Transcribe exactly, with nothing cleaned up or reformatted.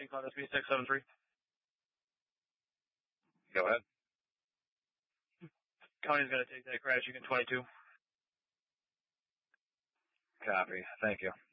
Saint Cloud S B six seven three. Go ahead. County's going to take that crash. You can twenty-two. Copy. Thank you.